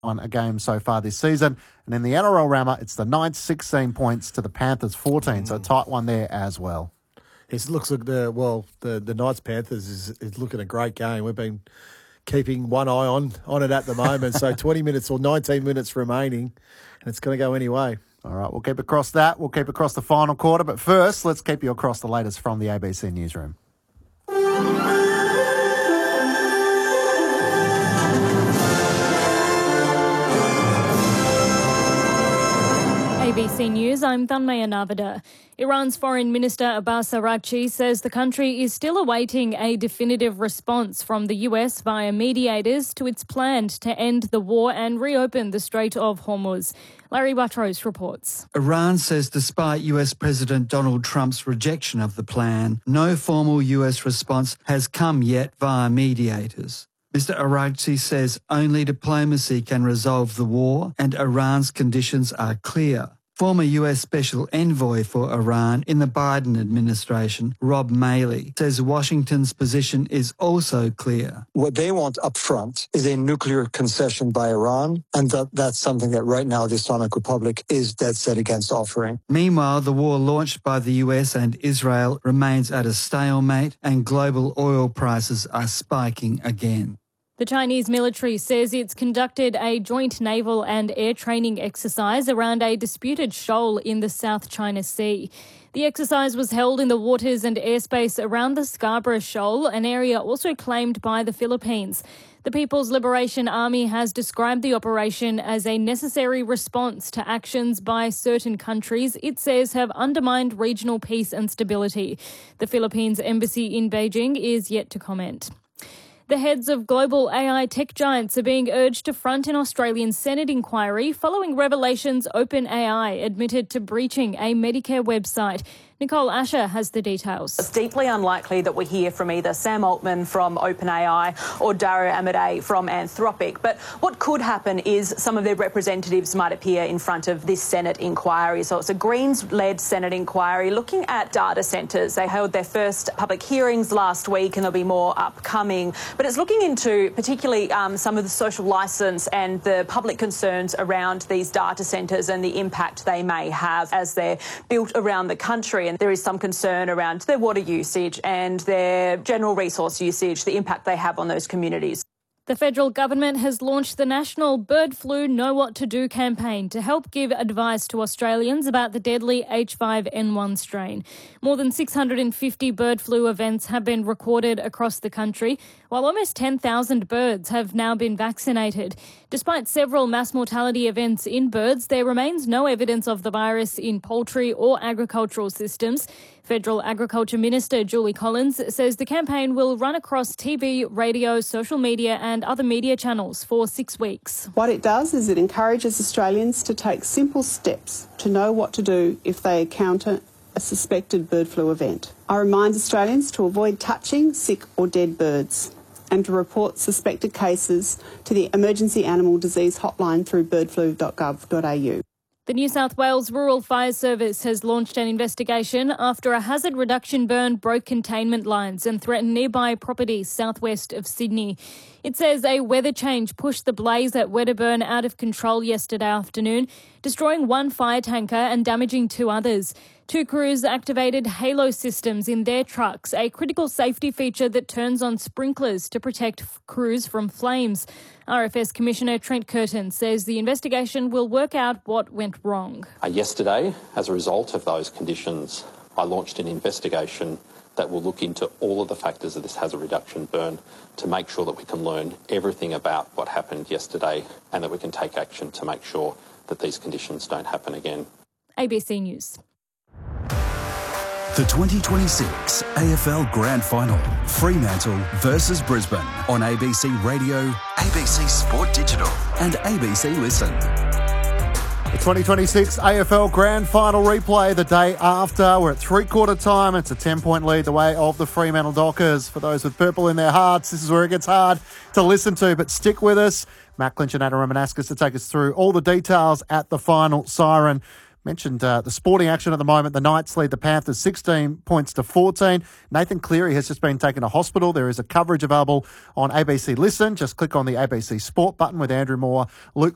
on a game so far this season. And in the NRL Rammer, it's the Knights 16 points to the Panthers 14. So a tight one there as well. It looks like the Knights-Panthers is looking a great game. We've been keeping one eye on it at the moment. So 20 minutes or 19 minutes remaining, and it's going to go anyway. All right, we'll keep across that. We'll keep across the final quarter. But first, let's keep you across the latest from the ABC Newsroom. ABC News, I'm Thanmaya Navada. Iran's Foreign Minister Abbas Araghchi says the country is still awaiting a definitive response from the US via mediators to its plan to end the war and reopen the Strait of Hormuz. Larry Buttrose reports. Iran says despite US President Donald Trump's rejection of the plan, no formal US response has come yet via mediators. Mr. Araghchi says only diplomacy can resolve the war and Iran's conditions are clear. Former US Special Envoy for Iran in the Biden administration, Rob Maley, says Washington's position is also clear. What they want up front is a nuclear concession by Iran, and that's something that right now the Islamic Republic is dead set against offering. Meanwhile, the war launched by the US and Israel remains at a stalemate and global oil prices are spiking again. The Chinese military says it's conducted a joint naval and air training exercise around a disputed shoal in the South China Sea. The exercise was held in the waters and airspace around the Scarborough Shoal, an area also claimed by the Philippines. The People's Liberation Army has described the operation as a necessary response to actions by certain countries it says have undermined regional peace and stability. The Philippines embassy in Beijing is yet to comment. The heads of global AI tech giants are being urged to front an Australian Senate inquiry following revelations OpenAI admitted to breaching a Medicare website. Nicole Asher has the details. It's deeply unlikely that we hear from either Sam Altman from OpenAI or Dario Amodei from Anthropic. But what could happen is some of their representatives might appear in front of this Senate inquiry. So it's a Greens-led Senate inquiry looking at data centres. They held their first public hearings last week and there'll be more upcoming. But it's looking into particularly some of the social licence and the public concerns around these data centres and the impact they may have as they're built around the country. And there is some concern around their water usage and their general resource usage, the impact they have on those communities. The federal government has launched the National Bird Flu Know What to Do campaign to help give advice to Australians about the deadly H5N1 strain. More than 650 bird flu events have been recorded across the country, while almost 10,000 birds have now been vaccinated. Despite several mass mortality events in birds, there remains no evidence of the virus in poultry or agricultural systems. Federal Agriculture Minister Julie Collins says the campaign will run across TV, radio, social media and other media channels for 6 weeks. What it does is it encourages Australians to take simple steps to know what to do if they encounter a suspected bird flu event. I remind Australians to avoid touching sick or dead birds and to report suspected cases to the Emergency Animal Disease Hotline through birdflu.gov.au. The New South Wales Rural Fire Service has launched an investigation after a hazard reduction burn broke containment lines and threatened nearby properties southwest of Sydney. It says a weather change pushed the blaze at Wedderburn out of control yesterday afternoon, destroying one fire tanker and damaging 2 others. 2 crews activated halo systems in their trucks, a critical safety feature that turns on sprinklers to protect crews from flames. RFS Commissioner Trent Curtin says the investigation will work out what went wrong. Yesterday, as a result of those conditions, I launched an investigation that will look into all of the factors of this hazard reduction burn to make sure that we can learn everything about what happened yesterday and that we can take action to make sure that these conditions don't happen again. ABC News. The 2026 AFL Grand Final, Fremantle versus Brisbane on ABC Radio, ABC Sport Digital and ABC Listen. The 2026 AFL Grand Final replay the day after. We're at three-quarter time. It's a 10-point lead the way of the Fremantle Dockers. For those with purple in their hearts, this is where it gets hard to listen to, but stick with us. Matt Clinch and Adam Romanascus to take us through all the details at the final siren. Mentioned the sporting action at the moment. The Knights lead the Panthers 16 points to 14. Nathan Cleary has just been taken to hospital. There is a coverage available on ABC Listen. Just click on the ABC Sport button with Andrew Moore, Luke